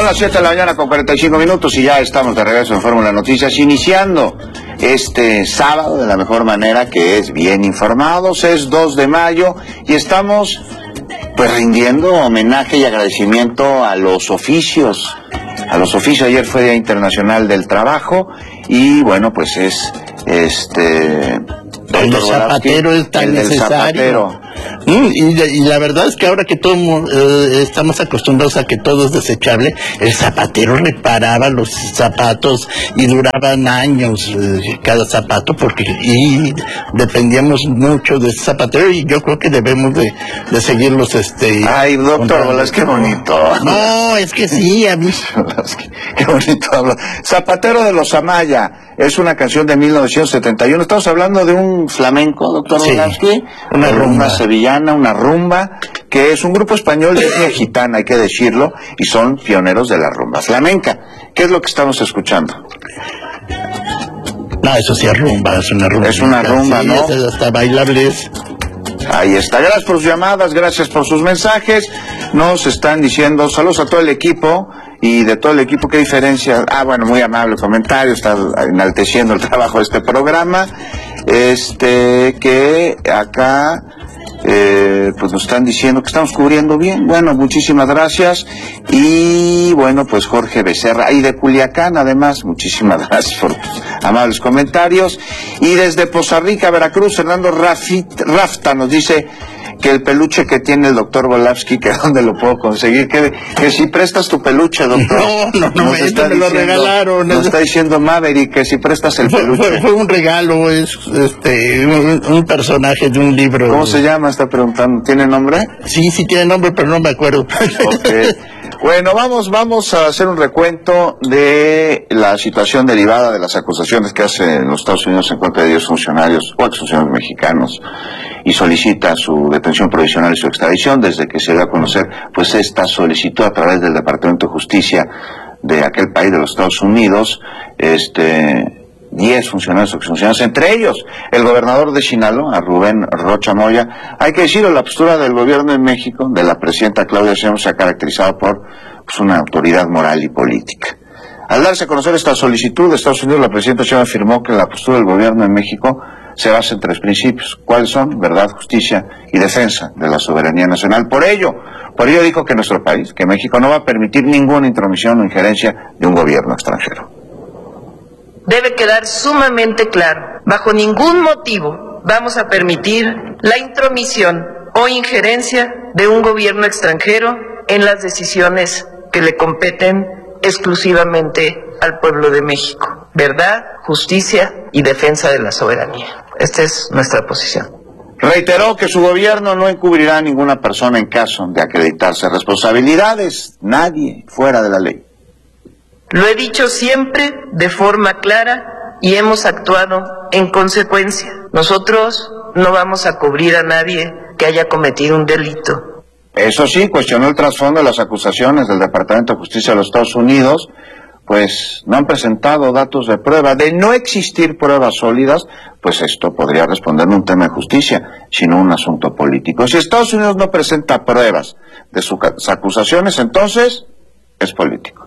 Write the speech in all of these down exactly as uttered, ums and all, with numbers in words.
las siete de la mañana con cuarenta y cinco minutos y ya estamos de regreso en Fórmula Noticias, iniciando este sábado de la mejor manera, que es bien informados. Es dos de mayo y estamos pues rindiendo homenaje y agradecimiento a los oficios. A los oficios, ayer fue Día Internacional del Trabajo y bueno, pues es este... El del zapatero es tan necesario. Mm, y, y la verdad es que ahora que todos eh, estamos acostumbrados a que todo es desechable, el zapatero reparaba los zapatos y duraban años eh, cada zapato, porque y dependíamos mucho de ese zapatero, y yo creo que debemos de, de seguirlos. Este, Ay, doctor Bolas, qué bonito. No, es que sí, a mí. Qué bonito habla. Zapatero de los Amaya es una canción de mil novecientos setenta y uno. Estamos hablando de un flamenco, doctor Sí, Bolasky, una rumba sevillana, una rumba, que es un grupo español de etnia gitana, hay que decirlo, y son pioneros de la rumba flamenca. ¿Qué es lo que estamos escuchando? No, eso sí es rumba, es una rumba. Es una rumba, sí, ¿no? Es hasta bailables. Ahí está. Gracias por sus llamadas, gracias por sus mensajes. Nos están diciendo saludos a todo el equipo. Y de todo el equipo, ¿qué diferencia? Ah, bueno, muy amable comentario, está enalteciendo el trabajo de este programa. Este, que acá, eh, pues nos están diciendo que estamos cubriendo bien. Bueno, muchísimas gracias. Y bueno, pues Jorge Becerra, y de Culiacán, además, muchísimas gracias por tus amables comentarios. Y desde Poza Rica, Veracruz, Fernando Rafit, Rafta nos dice que el peluche que tiene el doctor Bolavsky, que dónde lo puedo conseguir, que, que si prestas tu peluche, doctor. No, no, no, nos está me lo diciendo, regalaron. Nos está diciendo Maverick que si prestas el fue, peluche. Fue, fue un regalo, es este un, un personaje de un libro. ¿Cómo se llama? Está preguntando. ¿Tiene nombre? Sí, sí tiene nombre, pero no me acuerdo. Okay. Bueno, vamos, vamos a hacer un recuento de la situación derivada de las acusaciones que hace los Estados Unidos en contra de diez funcionarios o exfuncionarios mexicanos y solicita su detención provisional y su extradición. Desde que se dio a conocer pues esta solicitud a través del Departamento de Justicia de aquel país, de los Estados Unidos, este diez funcionarios o exfuncionarios, entre ellos el gobernador de Sinaloa, Rubén Rocha Moya. Hay que decirlo, la postura del gobierno de México, de la presidenta Claudia Sheinbaum, se ha caracterizado por pues, una autoridad moral y política. Al darse a conocer esta solicitud de Estados Unidos, la presidenta Sheinbaum afirmó que la postura del gobierno de México se basa en tres principios. ¿Cuáles son? Verdad, justicia y defensa de la soberanía nacional. Por ello, por ello dijo que nuestro país, que México, no va a permitir ninguna intromisión o injerencia de un gobierno extranjero. Debe quedar sumamente claro, bajo ningún motivo vamos a permitir la intromisión o injerencia de un gobierno extranjero en las decisiones que le competen exclusivamente al pueblo de México. Verdad, justicia y defensa de la soberanía. Esta es nuestra posición. Reiteró que su gobierno no encubrirá a ninguna persona en caso de acreditarse responsabilidades, nadie fuera de la ley. Lo he dicho siempre de forma clara y hemos actuado en consecuencia. Nosotros no vamos a cubrir a nadie que haya cometido un delito. Eso sí, cuestionó el trasfondo de las acusaciones del Departamento de Justicia de los Estados Unidos, pues no han presentado datos de prueba. De no existir pruebas sólidas, pues esto podría responder un tema de justicia, sino un asunto político. Si Estados Unidos no presenta pruebas de sus acusaciones, entonces es político.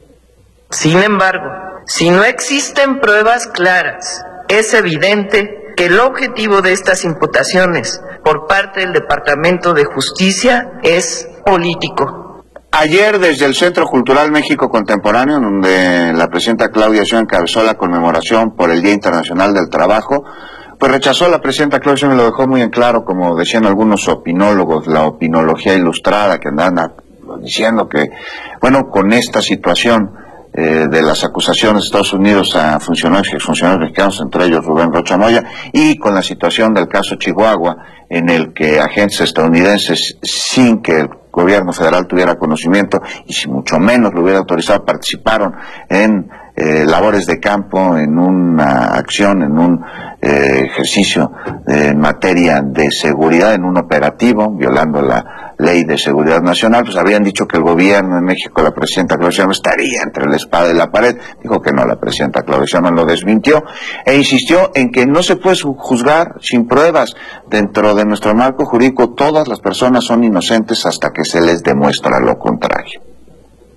Sin embargo, si no existen pruebas claras, es evidente que el objetivo de estas imputaciones por parte del Departamento de Justicia es político. Ayer, desde el Centro Cultural México Contemporáneo, donde la presidenta Claudia Sheinbaum encabezó la conmemoración por el Día Internacional del Trabajo, pues rechazó la presidenta Claudia Sheinbaum, me lo dejó muy en claro, como decían algunos opinólogos, la opinología ilustrada, que andan diciendo que, bueno, con esta situación Eh, de las acusaciones de Estados Unidos a funcionarios y exfuncionarios mexicanos, entre ellos Rubén Rocha Moya, y con la situación del caso Chihuahua, en el que agentes estadounidenses, sin que el gobierno federal tuviera conocimiento, y si mucho menos lo hubiera autorizado, participaron en eh, labores de campo, en una acción, en un eh, ejercicio eh, en materia de seguridad, en un operativo, violando la Ley de Seguridad Nacional, pues habían dicho que el gobierno de México, la presidenta Claudia Sheinbaum, estaría entre la espada y la pared. Dijo que no, la presidenta Claudia Sheinbaum lo desmintió e insistió en que no se puede juzgar sin pruebas. Dentro de nuestro marco jurídico, todas las personas son inocentes hasta que se les demuestra lo contrario.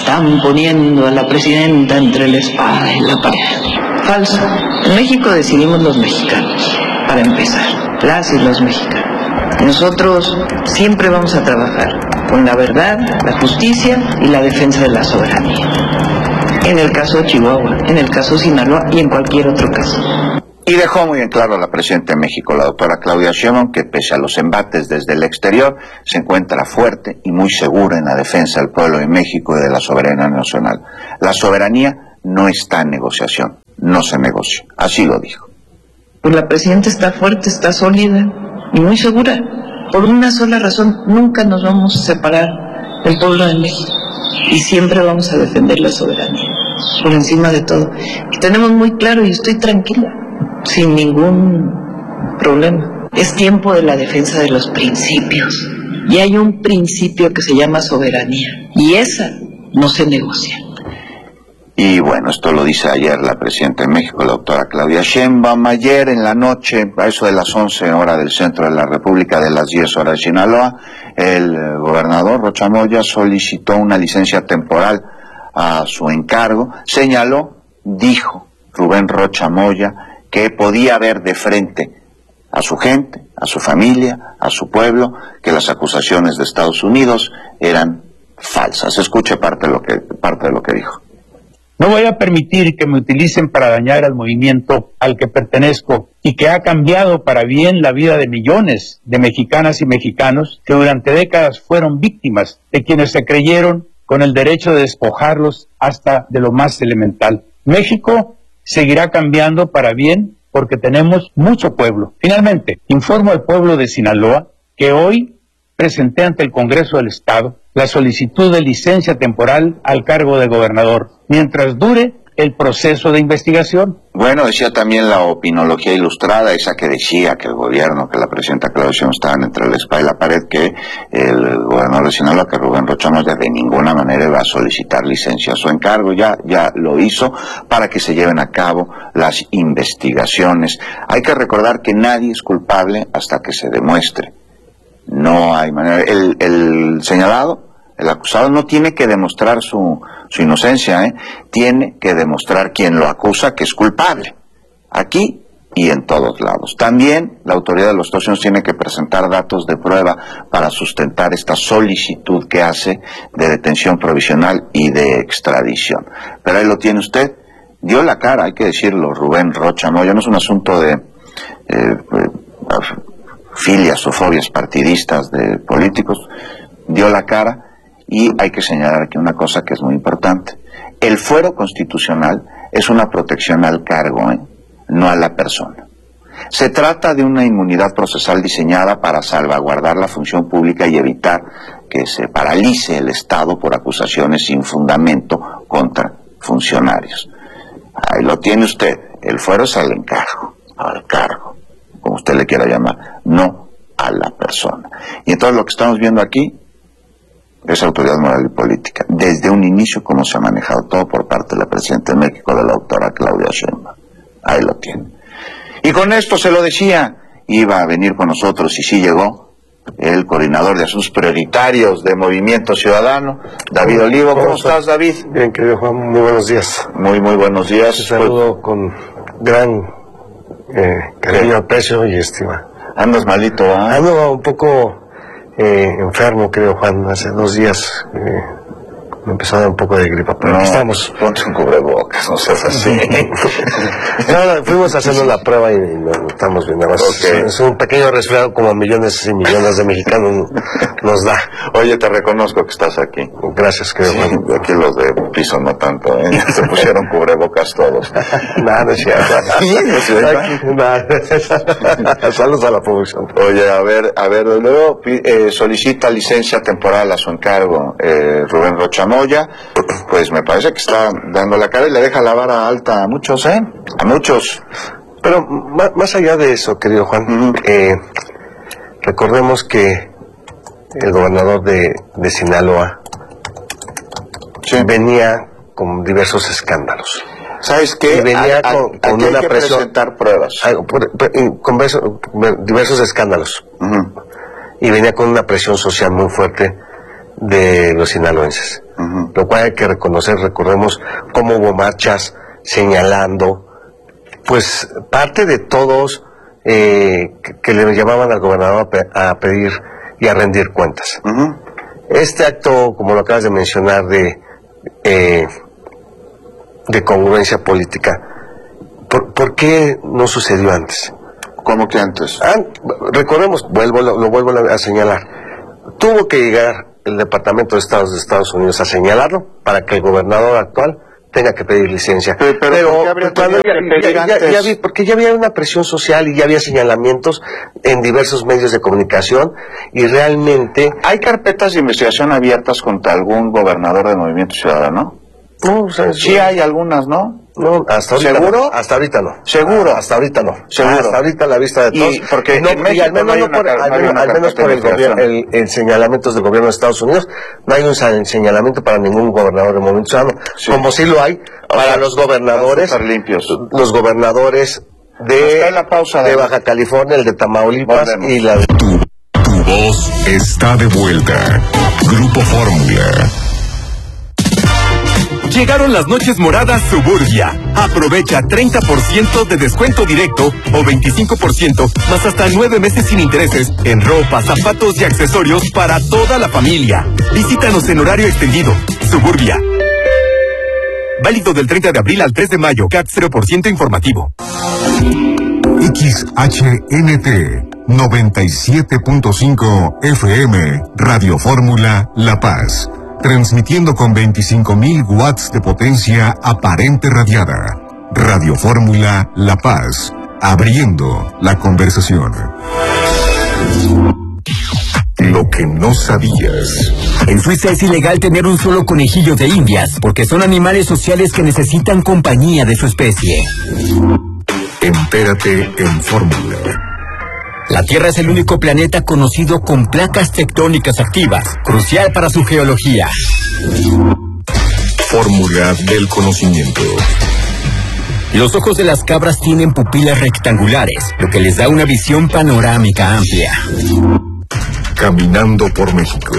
están poniendo a la presidenta entre la espada y la pared. Falso. En México decidimos los mexicanos, para empezar, las y los mexicanos. Nosotros siempre vamos a trabajar con la verdad, la justicia y la defensa de la soberanía. En el caso de Chihuahua, en el caso de Sinaloa y en cualquier otro caso. Y dejó muy en claro la presidenta de México, la doctora Claudia Sheinbaum, que pese a los embates desde el exterior, se encuentra fuerte y muy segura en la defensa del pueblo de México y de la soberanía nacional. La soberanía no está en negociación, no se negocia. Así lo dijo. Pues la presidenta está fuerte, está sólida y muy segura. Por una sola razón, nunca nos vamos a separar del pueblo de México. Y siempre vamos a defender la soberanía, por encima de todo. Y tenemos muy claro, y estoy tranquila, sin ningún problema. Es tiempo de la defensa de los principios. Y hay un principio que se llama soberanía. Y esa no se negocia. Y bueno, esto lo dice ayer la presidenta de México, la doctora Claudia Sheinbaum. Ayer en la noche, a eso de las once horas del centro de la República, de las diez horas de Sinaloa, el gobernador Rocha Moya solicitó una licencia temporal a su encargo. Señaló, dijo Rubén Rocha Moya, que podía ver de frente a su gente, a su familia, a su pueblo, que las acusaciones de Estados Unidos eran falsas. Escuche parte de lo que, parte de lo que dijo. No voy a permitir que me utilicen para dañar al movimiento al que pertenezco y que ha cambiado para bien la vida de millones de mexicanas y mexicanos que durante décadas fueron víctimas de quienes se creyeron con el derecho de despojarlos hasta de lo más elemental. México seguirá cambiando para bien porque tenemos mucho pueblo. Finalmente, informo al pueblo de Sinaloa que hoy presenté ante el Congreso del Estado la solicitud de licencia temporal al cargo de gobernador, mientras dure el proceso de investigación. Bueno, decía también la opinología ilustrada, esa que decía que el gobierno, que la presidenta Claudia Sheinbaum estaban entre la espada y la pared, que el gobernador de Sinaloa, que Rubén Rocha Moya, de ninguna manera iba a solicitar licencia a su encargo. Ya, ya lo hizo para que se lleven a cabo las investigaciones. Hay que recordar que nadie es culpable hasta que se demuestre. No hay manera. El, el señalado, el acusado, no tiene que demostrar su, su inocencia, ¿eh? Tiene que demostrar quien lo acusa que es culpable, aquí y en todos lados. También la autoridad de los Estados Unidos tiene que presentar datos de prueba para sustentar esta solicitud que hace de detención provisional y de extradición. Pero ahí lo tiene usted, dio la cara, hay que decirlo, Rubén Rocha Moya. No es un asunto de... Eh, eh, filias o fobias partidistas de políticos, dio la cara. Y hay que señalar aquí una cosa que es muy importante. El fuero constitucional es una protección al cargo, ¿eh? No a la persona. Se trata de una inmunidad procesal diseñada para salvaguardar la función pública y evitar que se paralice el Estado por acusaciones sin fundamento contra funcionarios. Ahí lo tiene usted. El fuero es al encargo, al cargo, como usted le quiera llamar, no a la persona. Y entonces lo que estamos viendo aquí es autoridad moral y política, desde un inicio como se ha manejado todo por parte de la presidenta de México, de la doctora Claudia Sheinbaum. Ahí lo tiene. Y con esto se lo decía, iba a venir con nosotros y sí llegó el coordinador de asuntos prioritarios de Movimiento Ciudadano, David Olivo. ¿Cómo estás, David? Bien, querido Juan, muy buenos días. Muy, muy buenos días. Te saludo pues, con gran eh, cariño, aprecio y estima. ¿Andas malito, ah? Ando un poco eh, enfermo, querido Juan. Hace dos días eh, me empezó a dar un poco de gripa, pero no, aquí estamos. Ponte un cubrebocas, no seas así. no, no, fuimos haciendo la prueba y, y lo estamos viendo. Okay. Es un pequeño resfriado como a millones y millones de mexicanos nos da. Oye, te reconozco que estás aquí. Gracias, querido sí, Juan. Aquí los de piso no tanto, ¿eh? Se pusieron cubrebocas todos. Nada, no es cierto. Sí, no es cierto. Saludos a la producción. Oye, a ver, a ver, de nuevo, eh, solicita licencia temporal a su encargo eh, Rubén Rocha Moya. Pues me parece que está dando la cara y le deja la vara alta a muchos, ¿eh? A muchos. Pero más, más allá de eso, querido Juan, uh-huh. eh, recordemos que el gobernador de, de Sinaloa sí. venía con diversos escándalos. ¿Sabes qué? Y venía a, con, a, con una hay que presión, presentar pruebas. A, por, por, con diversos, diversos escándalos. Uh-huh. Y venía con una presión social muy fuerte de los sinaloenses. Uh-huh. Lo cual hay que reconocer, recordemos cómo hubo marchas señalando, pues, parte de todos eh, que, que le llamaban al gobernador a, pe a pedir y a rendir cuentas. Uh-huh. Este acto, como lo acabas de mencionar, de, eh, de congruencia política, ¿por, ¿por qué no sucedió antes? ¿Cómo que antes? Ah, recordemos, vuelvo, lo, lo vuelvo a señalar, tuvo que llegar el Departamento de Estados de Estados Unidos a señalarlo para que el gobernador actual tenga que pedir licencia. Pero, pero, pero ¿por qué habría ya, ya, ya, ya vi, porque ya había una presión social y ya había señalamientos en diversos medios de comunicación y realmente... ¿Hay carpetas de investigación abiertas contra algún gobernador del Movimiento Ciudadano? No, o sea, sí hay algunas, ¿no? No, hasta ahorita ¿Seguro? No. Hasta ahorita no. ¿Seguro? Hasta ahorita no. ¿Seguro? Hasta ahorita a la vista de todos. Y porque no, en México y al menos no hay no una, por, no al hay menos, una al menos por el, gobierno, el, el señalamientos del gobierno de Estados Unidos, no hay un señalamiento para ningún gobernador del Movimiento Ciudadano, sí. Como sí lo hay para o sea, los gobernadores, limpios. los gobernadores de, la pausa de, de Baja California, el de Tamaulipas. Volvemos. Y la de... Tu, tu voz está de vuelta. Grupo Fórmula. Llegaron las noches moradas Suburbia. Aprovecha treinta por ciento de descuento directo o veinticinco por ciento más hasta nueve meses sin intereses en ropa, zapatos y accesorios para toda la familia. Visítanos en horario extendido. Suburbia. Válido del treinta de abril al tres de mayo. C A T cero por ciento informativo. X H N T noventa y siete punto cinco F M Radio Fórmula La Paz. Transmitiendo con veinticinco mil watts de potencia aparente radiada. Radio Fórmula La Paz, abriendo la conversación. Lo que no sabías. En Suiza es ilegal tener un solo conejillo de indias, porque son animales sociales que necesitan compañía de su especie. Entérate en Fórmula. La Tierra es el único planeta conocido con placas tectónicas activas, crucial para su geología. Fórmula del conocimiento. Los ojos de las cabras tienen pupilas rectangulares, lo que les da una visión panorámica amplia. Caminando por México.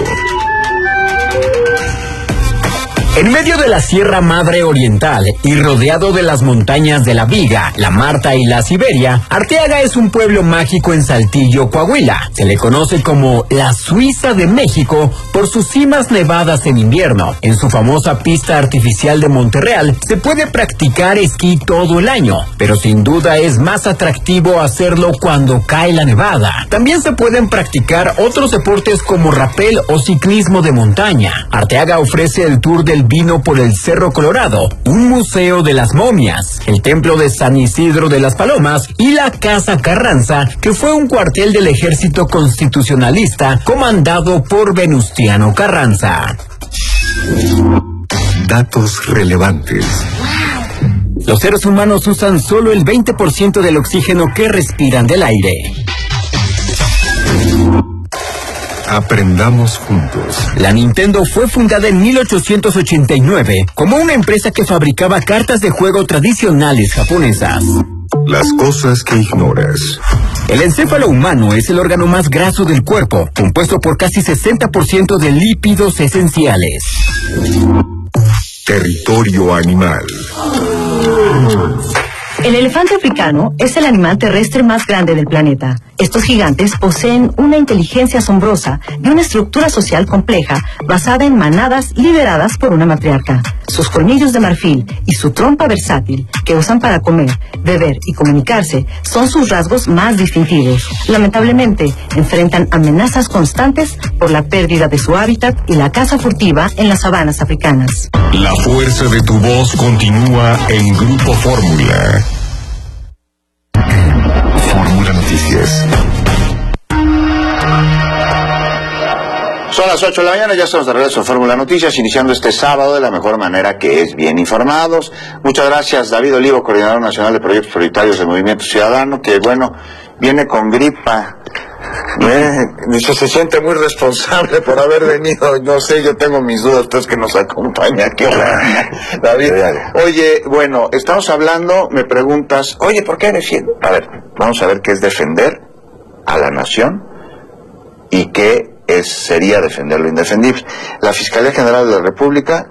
En medio de la Sierra Madre Oriental y rodeado de las montañas de la Viga, la Marta y la Siberia, Arteaga es un pueblo mágico en Saltillo, Coahuila. Se le conoce como la Suiza de México por sus cimas nevadas en invierno. En su famosa pista artificial de Monterreal se puede practicar esquí todo el año, pero sin duda es más atractivo hacerlo cuando cae la nevada. También se pueden practicar otros deportes como rapel o ciclismo de montaña. Arteaga ofrece el tour del vino por el Cerro Colorado, un museo de las momias, el templo de San Isidro de las Palomas y la Casa Carranza, que fue un cuartel del ejército constitucionalista comandado por Venustiano Carranza. Datos relevantes. Los seres humanos usan solo el veinte por ciento del oxígeno que respiran del aire. Aprendamos juntos. La Nintendo fue fundada en mil ochocientos ochenta y nueve como una empresa que fabricaba cartas de juego tradicionales japonesas. Las cosas que ignoras. El encéfalo humano es el órgano más graso del cuerpo, compuesto por casi sesenta por ciento de lípidos esenciales. Territorio animal. El elefante africano es el animal terrestre más grande del planeta. Estos gigantes poseen una inteligencia asombrosa y una estructura social compleja basada en manadas lideradas por una matriarca. Sus colmillos de marfil y su trompa versátil, que usan para comer, beber y comunicarse, son sus rasgos más distintivos. Lamentablemente, enfrentan amenazas constantes por la pérdida de su hábitat y la caza furtiva en las sabanas africanas. La fuerza de tu voz continúa en Grupo Fórmula. Fórmula Noticias. Son las ocho de la mañana, ya estamos de regreso en Fórmula Noticias, iniciando este sábado de la mejor manera, que es bien informados. Muchas gracias, David Olivo, coordinador nacional de proyectos prioritarios del Movimiento Ciudadano, que bueno, viene con gripa. Eh, dice, se siente muy responsable por haber venido. No sé, yo tengo mis dudas, pues que nos acompaña aquí. David, oye, bueno, estamos hablando, me preguntas, oye, ¿por qué defiendes? A ver, vamos a ver qué es defender a la nación y qué es, sería defender lo indefendible. La Fiscalía General de la República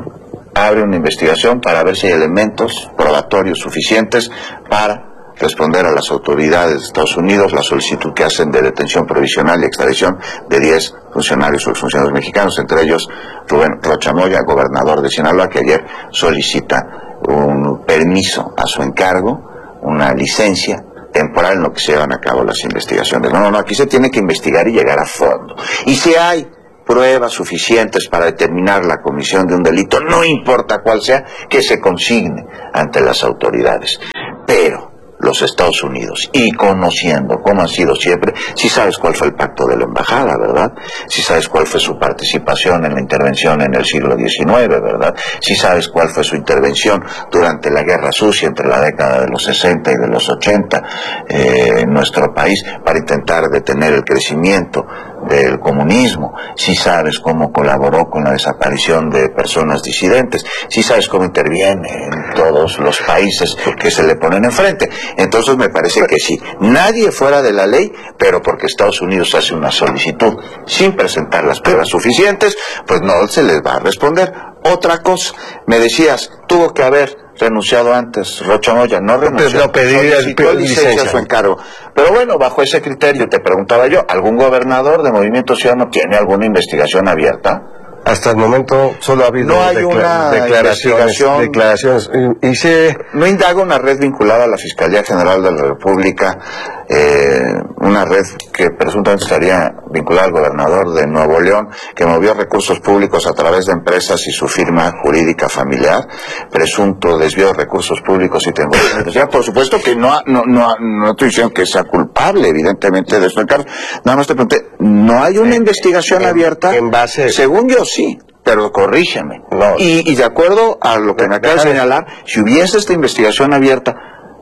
abre una investigación para ver si hay elementos probatorios suficientes para responder a las autoridades de Estados Unidos la solicitud que hacen de detención provisional y extradición de diez funcionarios o exfuncionarios mexicanos, entre elellos Rubén Rocha Moya, gobernador de Sinaloa, que ayer solicita un permiso a su encargo, una licencia temporal en lo que se llevan a cabo las investigaciones. No, no, no, aquí se tiene que investigar y llegar a fondo. Y si hay pruebas suficientes para determinar la comisión de un delito, no importa cuál sea, que se consigne ante las autoridades. Pero los Estados Unidos, y conociendo cómo ha sido siempre, si sabes cuál fue el pacto de la embajada, ¿verdad? Si sabes cuál fue su participación en la intervención en el siglo diecinueve, ¿verdad? Si sabes cuál fue su intervención durante la Guerra Sucia entre la década de los sesenta y de los ochenta eh, en nuestro país para intentar detener el crecimiento del comunismo, si sabes cómo colaboró con la desaparición de personas disidentes, si sabes cómo interviene en todos los países que se le ponen enfrente. Entonces me parece que sí, nadie fuera de la ley, pero porque Estados Unidos hace una solicitud sin presentar las pruebas suficientes, pues no se les va a responder. Otra cosa, me decías, tuvo que haber renunciado antes Rocha Moya, no renunció, no pedí solicitó licencia a su encargo. Pero bueno, bajo ese criterio te preguntaba yo, ¿algún gobernador de Movimiento Ciudadano tiene alguna investigación abierta? Hasta el momento solo ha habido no hay decla una declaraciones, declaraciones y, y se... No indaga una red vinculada a la Fiscalía General de la República, eh, una red que presuntamente estaría vinculada al gobernador de Nuevo León, que movió recursos públicos a través de empresas y su firma jurídica familiar, presunto desvío de recursos públicos y temporales. O sea, por supuesto que no, no, no, no estoy diciendo que sea culpable, evidentemente, de esto. Nada más te pregunté, ¿no hay una en, investigación en, abierta? En base... Según yo, sí, pero corrígeme. No. Y, y de acuerdo a lo que me acabas de señalar, si hubiese esta investigación abierta,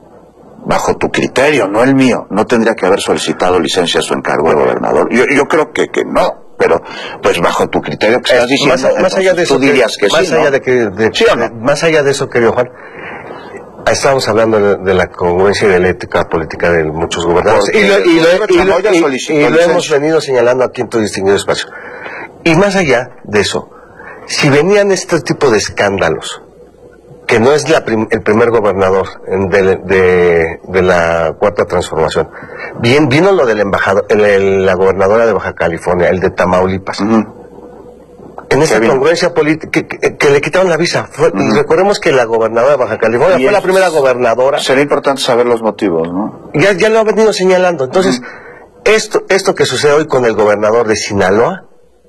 bajo tu criterio, no el mío, no tendría que haber solicitado licencia a su encargo de gobernador. Yo, yo creo que, que no, pero pues bajo tu criterio que estás diciendo, más, más allá de eso, tú dirías que, que más sí, allá ¿no? de que, de, ¿sí o no? Más allá de eso, querido Juan, estamos hablando de, de la congruencia y de la ética política de muchos gobernadores. Y lo, y lo, y lo, y, y, y lo hemos venido señalando aquí en tu distinguido espacio. Y más allá de eso, si venían este tipo de escándalos, que no es la prim el primer gobernador de, de, de la Cuarta Transformación, bien vino lo del embajador, el, el, la gobernadora de Baja California, el de Tamaulipas. Uh-huh. En esa congruencia política, que, que, que le quitaron la visa. Fue, uh-huh. Recordemos que la gobernadora de Baja California fue la primera gobernadora. Sería importante saber los motivos, ¿no? Ya, ya lo ha venido señalando. Entonces, uh-huh. esto, esto que sucede hoy con el gobernador de Sinaloa,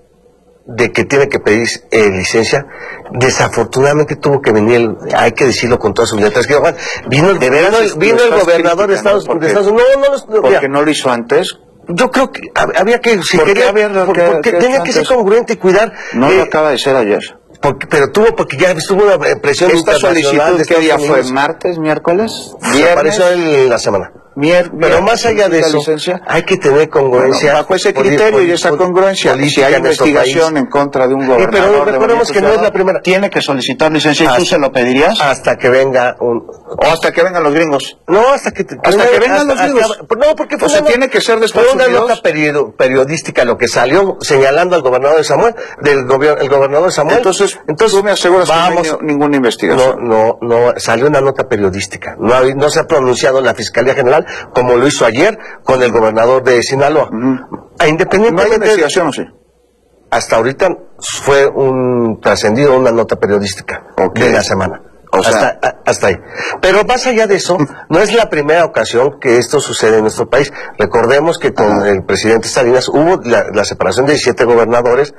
de que tiene que pedir eh, licencia, desafortunadamente tuvo que venir, el, hay que decirlo con todas sus letras, que Juan, vino, de vino, el, vino el gobernador de Estados Unidos, no, no, no, ¿por qué no lo hizo antes? Yo creo que había que, si ¿Por quería, qué había, por, que, porque que tenía que ser congruente y cuidar. No eh, lo acaba de ser ayer. Porque, pero tuvo, porque ya estuvo una presión ¿Esta internacional. solicitud qué día fue? ¿Martes, miércoles? ¿Viernes? Apareció en la semana. Mier, pero más allá de eso, licencia, hay que tener congruencia. Bueno, bajo ese criterio poli, y esa congruencia, si hay investigación en contra de un gobernador, sí, pero recordemos que no es la primera. Tiene que solicitar licencia, ¿y tú se lo pedirías? Hasta que venga un... O hasta que vengan los gringos. No, hasta que... que hasta que vengan hasta, los gringos. Hasta, no, porque fue o sea, tiene que ser después de una nota period, periodística lo que salió señalando al gobernador de Samuel, del gobierno, el gobernador de Samuel. Entonces, entonces tú me aseguras vamos, que no hay ninguna investigación. No, no, no, salió una nota periodística. No, no se ha pronunciado en la Fiscalía General como lo hizo ayer con el gobernador de Sinaloa. Uh-huh. Independientemente, ¿no hay investigación o sí? Hasta ahorita fue un trascendido una nota periodística okay. de la semana. O sea, hasta, a, hasta ahí. Pero más allá de eso, no es la primera ocasión que esto sucede en nuestro país. Recordemos que con uh-huh. el presidente Salinas hubo la, la separación de diecisiete gobernadores,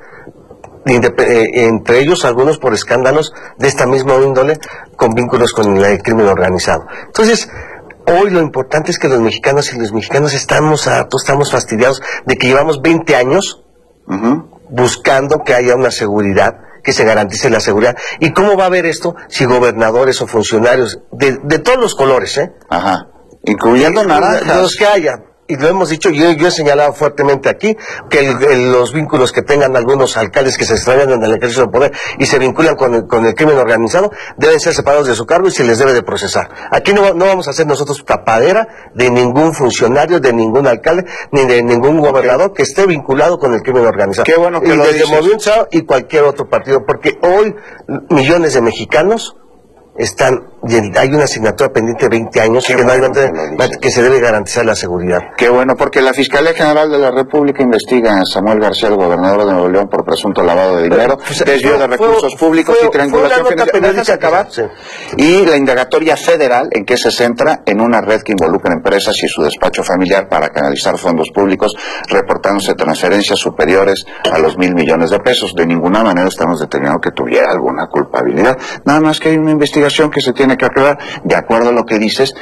eh, entre ellos algunos por escándalos de esta misma índole, con vínculos con el crimen organizado. Entonces, hoy lo importante es que los mexicanos y los mexicanos estamos hartos, estamos fastidiados de que llevamos veinte años uh-huh. buscando que haya una seguridad, que se garantice la seguridad. ¿Y cómo va a haber esto si gobernadores o funcionarios de, de todos los colores, eh? Ajá. Incluyendo naranjas. Los que haya. y lo hemos dicho, yo, yo he señalado fuertemente aquí, que el, el, los vínculos que tengan algunos alcaldes que se extrañan en el ejercicio del poder y se vinculan con el, con el crimen organizado, deben ser separados de su cargo y se les debe de procesar. Aquí no, no vamos a hacer nosotros tapadera de ningún funcionario, de ningún alcalde, ni de ningún gobernador que esté vinculado con el crimen organizado. Qué bueno que y lo desde dices. Movimiento y cualquier otro partido, porque hoy millones de mexicanos están, hay una asignatura pendiente de veinte años que, bueno, no hay, que, que se debe garantizar la seguridad. Qué bueno, porque la Fiscalía General de la República investiga a Samuel García, el gobernador de Nuevo León, por presunto lavado de dinero, pues, desvío de recursos fue, públicos fue, y triangulación financiera. ¿Dejas acabar? Sí. Y la indagatoria federal, ¿en qué se centra? En una red que involucra empresas y su despacho familiar para canalizar fondos públicos, reportándose transferencias superiores a los mil millones de pesos. De ninguna manera estamos determinando que tuviera alguna culpabilidad. Nada más que hay una investigación que se tiene que aclarar, de acuerdo a lo que dices,